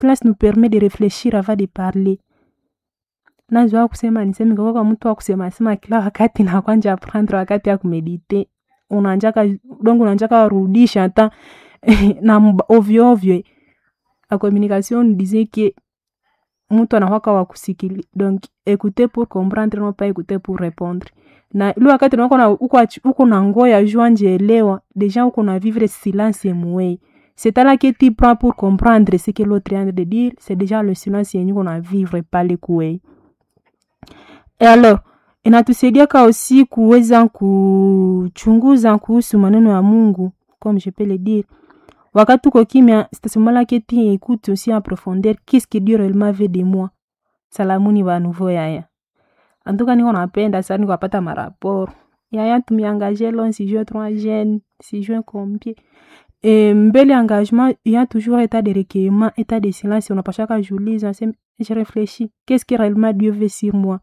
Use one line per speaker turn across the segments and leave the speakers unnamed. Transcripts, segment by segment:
silence nous permet de réfléchir avant de parler. Najua kusema niseme kwa mtu wa kusema sema kila wakati na kwanja prendre wakati ya kumedite. Unanjaka rudisha hata na ovyo ovyo. La communication nous disait que mtu anakuwa wa kusikili. Donc écouter pour comprendre, non pas écouter pour répondre. Na ile wakati uko na ngoya juanje elewa, déjà uko na vivre silence moué. C'est là que tu prends pour comprendre ce que l'autre est en train de dire, c'est déjà le silence qu'on a vivre pas le coué. Et alors, inatusaidia aussi kuweza kuchunguza kuhusu maneno ya Mungu, comme je peux le dire. Wakati uko kimya, c'est à ce moment-là que tu écoutes aussi en profondeur qu'est-ce que Dieu réellement veut de moi. Salamuni wa nouveau yaya. En tout cas, niko napenda sana kupata maraporo. Yaya tumiangaje lon si je 3 jeunes, si je combien. Et mbele engagement, il y a toujours état de recueillement, état de silence, on n'a pas chaque jour je réfléchis, qu'est-ce que réellement Dieu veut sur moi?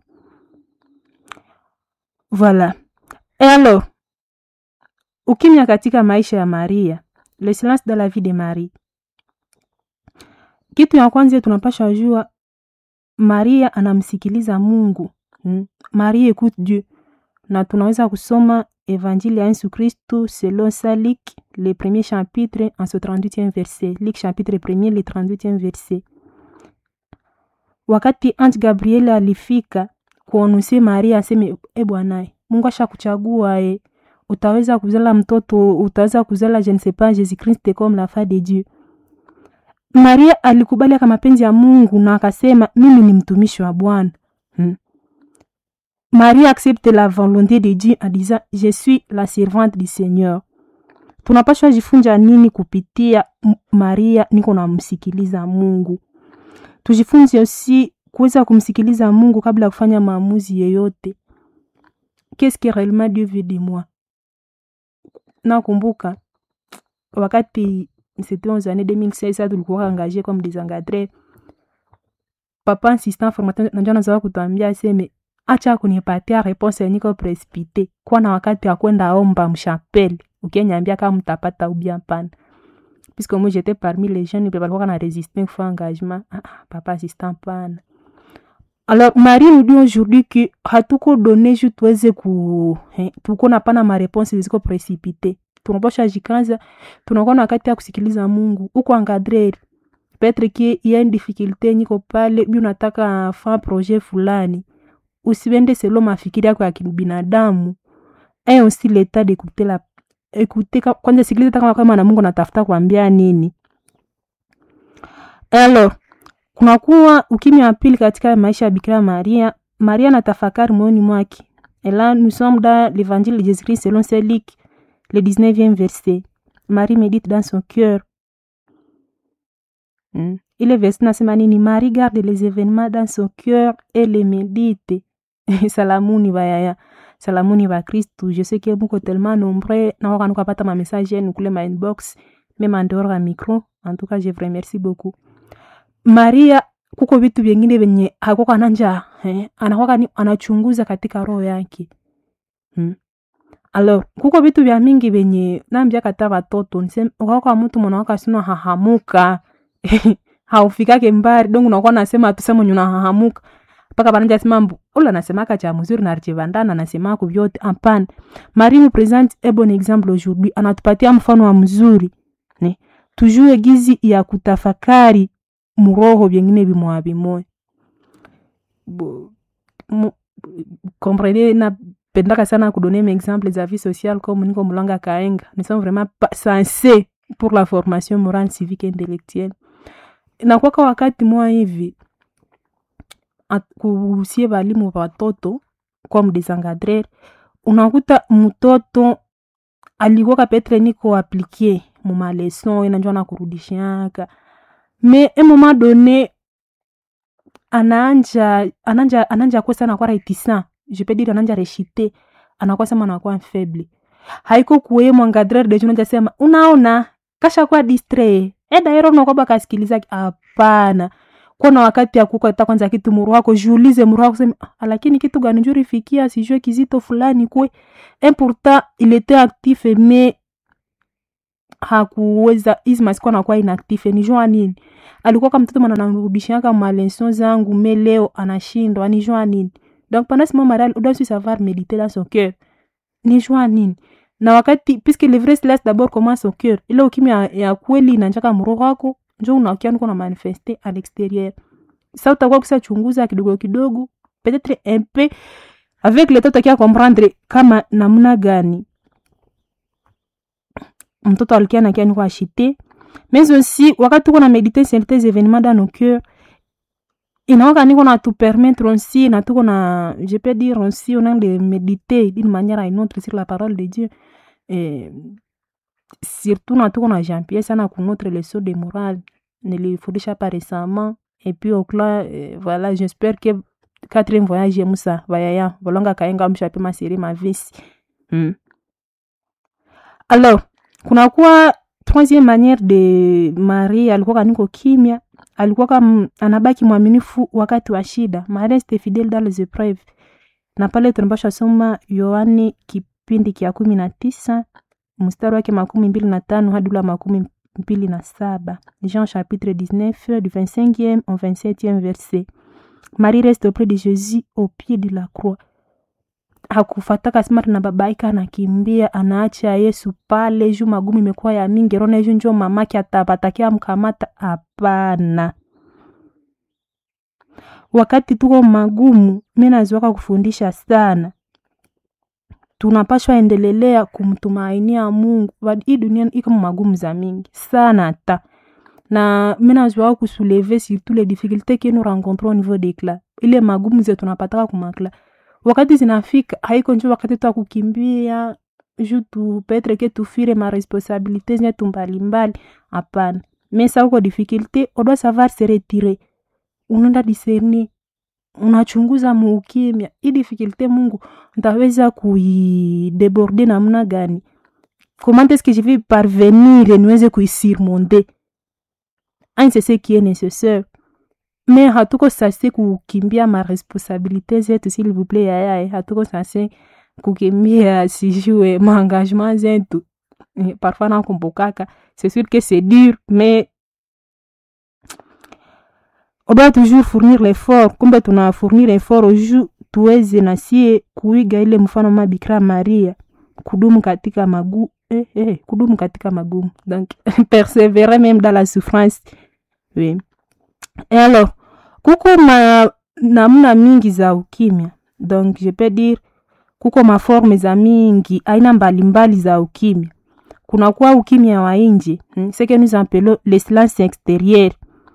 Voilà. Et alors, ukimya katika maisha ya Maria, le silence dans la vie de Marie. Kitu ya kwanza tunapaswa jua, Maria anamsikiliza Mungu. Marie écoute Dieu. Na tunaweza kusoma Évangile ya Yesu Kristo selon Saint Luc, le premier chapitre, en ce 38e verset. Luc chapitre 1er, le 38e verset. Wakati ange Gabriel alifika kuonusie Maria aseme, Bwana, Mungu ashakuchagua utaweza kuzala mtoto, utaweza kuzala je ne sais pas Jésus-Christ comme la femme de Dieu. Maria alikubali kama mapenzi ya Mungu na akasema mimi ni mtumishi wa Bwana. Marie accepte la volonté de Dieu en disant je suis la servante du Seigneur. Tunapaswa jifunza nini kupitia Maria niko na msikiliza Mungu? Tujifunze aussi kuweza kumsikiliza Mungu kabla ya kufanya maamuzi yoyote. Qu'est-ce que réellement Dieu veut de moi? Nakumbuka wakati c'était aux années 2016 tulikuwa engagé comme des encadrés. Papa assistant formateur ndio anaanza kutuambia aseme acha kunipatia réponse niko précipité. Kwa na wakati wa kwenda omba mchapelle. Ukiniambia kama mtapata ou bien pan. Puisque moi j'étais parmi les jeunes qui walikuwa na résister kwa engagement. Papa assistant pan. Alors Marie nous dit aujourd'hui que hatuko donné juste tuweze tuko na pana ma réponse ziko précipité. Tunapaswa jikaza, tunakuwa na wakati ya kusikiliza Mungu. Uko encadrer. Peut-être qu'il y a une difficulté niko pale, bi unataka faire projet fulani. Usiende selon mafikiri yako ya kibinadamu. Aussi l'état d'écouter écouter kwanza sikiliza kama na Mungu anatafuta kuambia nini. Alors, kunakuwa ukimya wa pili katika maisha ya Bikira Maria. Maria anatafakari moyoni mwake. Et là nous sommes dans l'évangile de Jésus-Christ selon Saint Luc, le 19e verset. Marie médite dans son cœur. Il est verset nasema nini? Marie garde les événements dans son cœur et les médite. Salamuni bayaya. Salamuni ba Kristo. Je sais que beaucoup tellement nombreux na wakanuka pata ma message nous kule ma inbox même en dehors du micro. En tout cas, je vous remercie beaucoup. Maria kuko vitu vingine venye hakuko ananja anakuwa anachunguza katika roho yake. Alors, kuko vitu vya mingi venye naambia kata watoto niseme kwa mtu mwanawaka sina hahamuka. Haufikake mbari donc unakuwa nasema tuseme nyuna hahamuka. Paka bananja sema ula nasemaka cha mzuri na archivandana nasema ku vyote hapana. Marie nous présente un bon exemple aujourd'hui. Anatupatia mfano wa mzuri. Tujue gizi ya kutafakari muroho vingine bimwa. Comprenez na pendaka sana kudonner mes exemples des avis sociaux comme niko mulanga kaenga. Nous sommes vraiment pas censés pour la formation morale, civique et intellectuelle. Na kwa wakati mwa hivi kuhusie walimu watoto comme des encadreurs, unakuta mtoto alikuwa petre niko appliquer mu ma leçon inanjua na kurudishiaka. Mais un moment donné ananja kwa sana kwa réticent. Je peux dire ananja réchiter, anakuwa sema anakuwa faible. Haiko kuwe mwangadrer de juna sema unaona kasha kwa distrait. Dairo unakuwa bakasikiliza hapana. Kuna wakati ya kukata kwanza kitu muru wako jiulize muru wako sema lakini kitu gani njuri fikia sijue kizito fulani kwe. Et pourtant il était actif mais hakuweza hizi masiku anakuwa inactive. Ni jua nini? Alikuwa kama mtoto mwana anarudishia kama leçons zangu, mais leo anashindwa. Ni jua nini? Donc pendant ce moment là, on doit savoir méditer dans son cœur. Ni jua nini? Na wakati puisque le vrai silence d'abord commence au cœur. Ile ukimya ya kweli inanjaka mroho wako, njoo unakia uko na manifester à l'extérieur. Sasa utakuwa kusachunguza kidogo kidogo, peut-être un peu avec le temps utakia comprendre kama namna gani mtoto alikia na kiani kwa ashite. Mais aussi wakati uko na méditer certains événements dans nos cœurs, inaoka niko na tout permettre aussi na tuko na, je peux dire aussi, on a de méditer d'une manière à une autre sur la parole de Dieu. Et surtout na tuko na Jean-Pierre sana ku notre leçon de morale nilifundisha pas récemment. Et puis au clan voilà, j'espère que 4e voyage Musa vayaya volonga kaenga mshape masiri mavisi. Alors kuna kwa 3e manière de Marie, alikuwa kaniko kimya, alikuwa kama anabaki mwaminifu wakati wa shida. Marie était fidèle dans les épreuves. Na pale tunapaswa soma Yohane kipindi kia 19 mstari wake 25 hadi la 27. Jean chapitre 19 du 25e au 27e verset. Marie reste auprès de Jésus au pied de la croix. Hakufataka smart na babaika anakimbia anaacha Yesu pale juu magumu imekuwa ya mingi, rona hiyo njoo mamake atapatakia mkamata. Hapana. Wakati tuko magumu, mimi nazoaka kufundisha sana, tunapaswa endelelea kumtumainia Mungu. Hii dunia iko magumu za mingi sana hata. Na mimi nazoaka kusoulever surtout les difficultés que nous rencontrons au niveau des clans. Ile magumu zetu tunapataka kumakla. Wakati zinafika haiko njoo wakati tu kukimbia juu tu peut-être que tu fuire ma responsabilité zetu mbalimbali. Hapana. Mais ça uko difficulté, on doit savoir se retirer. Unaenda discerner, unachunguza muukimya. Hii difficulté Mungu ntaweza kuidéborder namna gani? Comment est-ce que je vais parvenir et niweze kuisurmonter? C'est ce qui est nécessaire. Mais hatuko sase kukimbia ma responsabilité zetu, s'il vous plaît yaya. Hatuko sase kukimbia sijue ma engagement zetu. Parfois nakumbukaka, c'est sûr que c'est dur, mais on doit toujours fournir l'effort. Kumbe tuna fournir l'effort au jour tuweze na sie kuiga ile mfano ma Bikira Maria, kudumu katika kudumu katika magumu. Donc persévérer même dans la souffrance. Oui. Et alors, kuko namna mingi za ukimya. Donc je peux dire kuko maforme za mingi, aina mbalimbali za ukimya. Kuna kwa ukimya wa nje, ce que nous appelons le silence extérieur.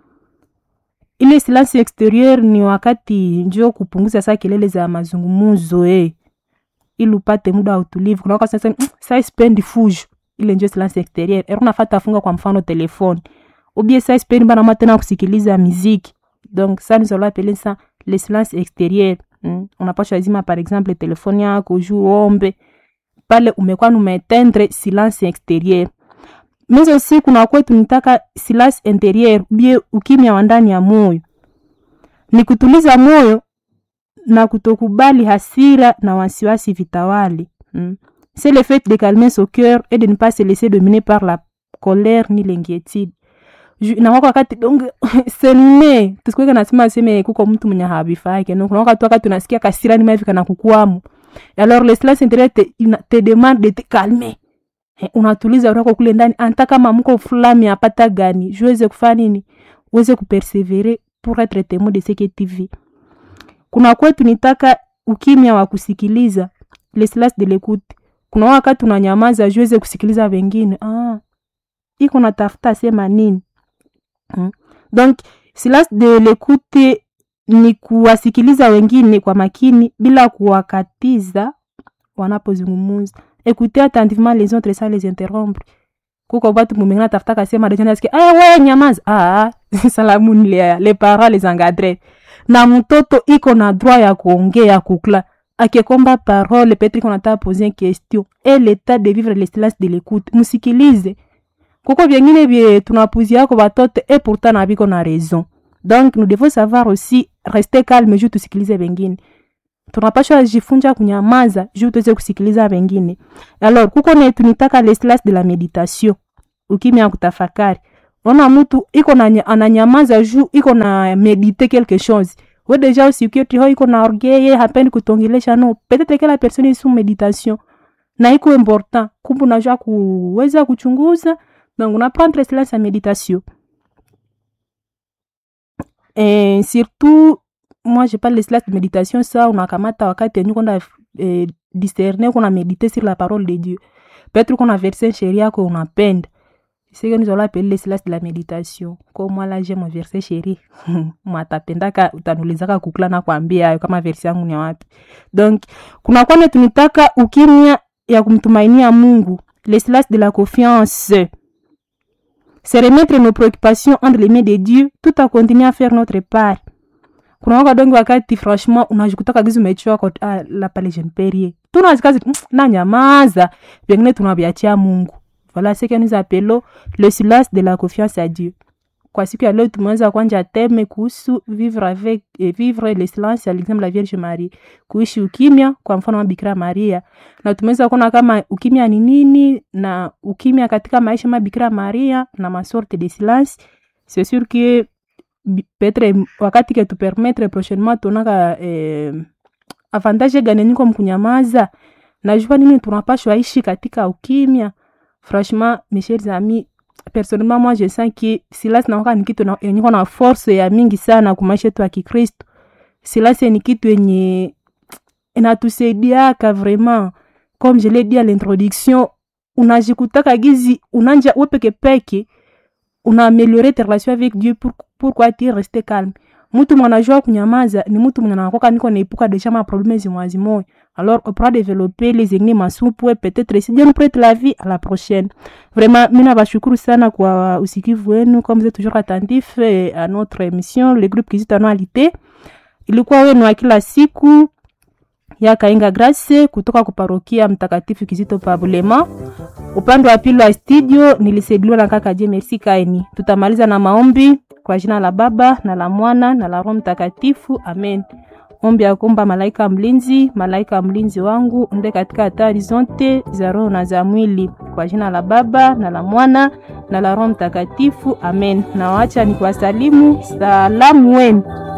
Ile silence extérieur ni wakati njoo kupunguza saa kelele za mazungumuzo ili upate muda wa utulivu. Kuna wakati sasa spend fujo, ile njoo silence extérieur. Unafata funga kwa mfano telefone. Ubie sasa spend bana matena kusikiliza muziki. Donc ça nous allons appeler ça le silence extérieur. On n'a pas choisi par exemple le téléphone yako juu ombe. Pale umekuwa umetendre silence extérieur. Mais aussi kuna kwetu nitaka silence intérieur, bie ukimya wa ndani ya moyo. Ni kutuliza moyo na kutokubali hasira na wasiwasi vitawali. C'est le fait de calmer son cœur et de ne pas se laisser dominer par la colère ni l'inquiétude. Na wakati donc sene tusikweka nasema sema kuko mtu mwenye habifai keno kuna wakati tunasikia kasira ni mavika na kukuamu. Alors le silence intérieur te demande de te calmer. Unatuliza roho kule ndani, anta kama mko fulani apata gani juweze kufanya nini, uweze kuperseverer pour être témoin de ce que tu vis. Kuna kwetu nitaka ukimya wa kusikiliza, le silence de l'écoute. Kuna wakati unanyamaza juweze kusikiliza wengine, iko natafuta sema nini. Donc silence de l'écoute ni kuwasikiliza wengine kwa makini bila kuwakatiza wanapozungumza. Écoutez attentivement les autres sans les interrompre. Kuko watu mumengana tafuta kasema deja nasikia wewe nyamaza. Salamu les parents les encadrer. Na mtoto iko na droit ya kuongea kukla. Akikomba parole peut-être qu'on a posé une question. Et l'état de vivre le silence de l'écoute. Musikilize. Kuko vingine vye tunapuzia yako watoto et pourtant na biko na raison. Donc nous devons savoir aussi rester calme juu tusikilize wengine. Tunapaswa jifunza kunyamaza juu tuweze kusikiliza wengine. Alors kuko na tunitaka le silence de la méditation. ukimya kutafakari. Ona mtu iko na ananyamaza juu iko na méditer quelque chose. Wewe déjà aussi que iko na orgueil, hapendi kutongelesha no. Peut-être que la personne est sous méditation. Na iko important. Kumbe unajua kuweza kuchunguza, donc on prendre cela sa méditation. Et surtout moi je parle de cela de méditation ça unakamata wakati yenyewe kwenda discerner qu'on a médité sur la parole de Dieu. Peut-être qu'on a versé chéri yako unapenda. C'est que nous allons appeler cela de la méditation. Comme moi là j'ai mon verset chéri. Mwatapendaka utanulizaka kukula na kuambia kama verset yangu ni wapi. Donc kuna kwa tunataka ukimya ya kumtumainia Mungu. Les classes de la confiance. C'est remettre nos préoccupations entre les mains de Dieu tout en continuant à faire notre part. Kuna wakati franchement unajikuta gizu umechoka la pale jeune périer. Tunazikazi na nyamaza, vingine tunabiachia Mungu. Voilà ce que nous appelons le silence de la confiance à Dieu. Kwa siku ya leo tumeanza kwanja teme kuhusu vivre le silence à l'exemple de la Vierge Marie. Kuishi ukimya kwa mfano wa Bikira Maria. Na tumeweza kuona kama ukimya ni nini na ukimya katika maisha ya Bikira Maria na masorte de silence. C'est sûr que peut-être wakati que tu permettre prochainement tunaka avantage gani niko mkunyamaza. Najua nini tunapashwa ishi katika ukimya. Franchement, mes chers amis, personnellement moi je sens que silence na wakati kitu yenye na force ya mingi sana kwa maisha yetu ya Kikristo. Silence ni kitu yenye inatusaidia vraiment. Comme je l'ai dit à l'introduction, unajikutaka gizi unanja wewe peke una améliorer tes relations avec Dieu pourquoi tu rester calme. Mtu mwanajua kunyamaza ni mtu mwenye anakoka niko naepuka deja ma problème zimwazimoy. Alors on pourra développer les enigmes souples peut-être si Dieu nous prête la vie à la prochaine. Vraiment mimi nabashukuru sana kwa usikivu wenu comme vous êtes toujours attentifs à notre émission le groupe Kizito Anualité. Ilikuwa wenu wa kila siku ya Kainga Grace kutoka kwa parokia Mtakatifu Kizito Pabulema. Upande wa pili wa studio nilisaidiwa na kaka Je Merci Kaini. Tutamaliza na maombi kwa jina la Baba na la Mwana na la Roho Mtakatifu. Amen. Ombi ya kuomba malaika mlinzi wangu unde katika hatari zote za roho na za mwili. Kwa jina la Baba na la Mwana na la Roho Mtakatifu. Amen. Na waacha ni kuwasalimu salamu wenu.